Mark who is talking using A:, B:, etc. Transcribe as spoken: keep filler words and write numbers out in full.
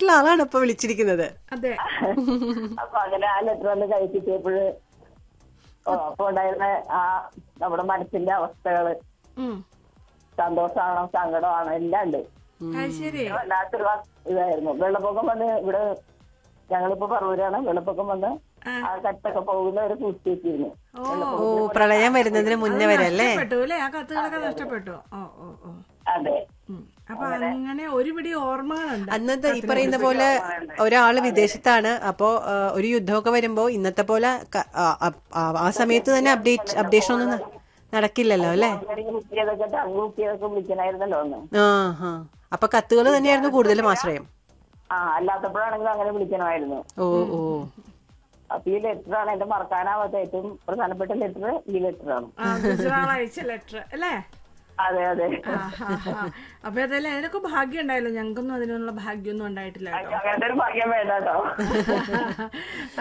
A: ആയിട്ടുള്ള ആളാണ് ഇപ്പൊ വിളിച്ചിരിക്കുന്നത്.
B: അതെ.
C: അപ്പൊ അങ്ങനെ ആ ലെറ്റർ ഒന്ന് കഴിപ്പിച്ചപ്പോഴ് അപ്പൊ ഉണ്ടായിരുന്ന ആ നമ്മുടെ മനസ്സിന്റെ അവസ്ഥകള്, സന്തോഷമാണോ സങ്കടമാണോ എല്ലാം ഉണ്ട്. വല്ലാത്തൊരു ഇതായിരുന്നു. വെള്ളപ്പൊക്കം വന്ന് ഇവിടെ, ഞങ്ങളിപ്പോ പറവൂരാണ്, വെള്ളപ്പൊക്കം വന്ന് ആ കത്തൊക്കെ പോകുന്ന ഒരു പൂർത്തിയെത്തിയിരുന്നു.
A: ഓ, പ്രളയം വരുന്നതിന് മുന്നേ വരെ അല്ലേ?
B: ആ കത്തുകളൊക്കെ നഷ്ടപ്പെട്ടു.
C: അതെ.
B: അപ്പൊ അങ്ങനെ ഒരുപിടി ഓർമ്മകളുണ്ട്.
A: അന്നത്തെ ഈ പറയുന്ന പോലെ ഒരാള് വിദേശത്താണ്, അപ്പോ ഒരു യുദ്ധമൊക്കെ വരുമ്പോ ഇന്നത്തെ പോലെ ആ സമയത്ത് തന്നെ അപ്ഡേറ്റ് അപ്ഡേഷൻ ഒന്നും നടക്കില്ലല്ലോ അല്ലേ? ആ ഹാ. അപ്പൊ കത്തുകൾ തന്നെയായിരുന്നു കൂടുതലും ആശ്രയം.
C: ആ, അല്ലാത്തപ്പോഴാണെങ്കിലും അങ്ങനെ വിളിക്കണമായിരുന്നു.
A: ഓ ഓ.
C: അപ്പൊ ഈ ലെറ്ററാണ് എന്റെ മറക്കാനാവാത്ത ഏറ്റവും പ്രധാനപ്പെട്ട ലെറ്റർ. ഈ ലെറ്ററാണ്
B: അയച്ച ലെറ്റർ അല്ലേ?
C: അതെ അതെ.
B: അപ്പൊ അതല്ലേ, അതിനൊക്കെ ഭാഗ്യം ഉണ്ടായല്ലോ. ഞങ്ങൾക്കൊന്നും അതിനുള്ള ഭാഗ്യമൊന്നും ഉണ്ടായിട്ടില്ല.
C: അങ്ങനത്തെ ഒരു ഭാഗ്യം വേണ്ട കേട്ടോ.